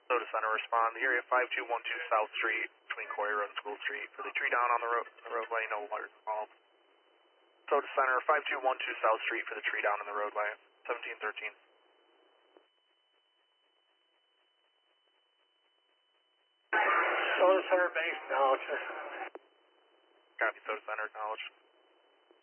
So to center, respond. The area 5212 South Street between Cory Road and School Street. For the tree down on the roadway, no water involved. So to center, 5212 South Street for the tree down in the roadway, 1713. So to center, base, acknowledge. Copy, so to center, acknowledge.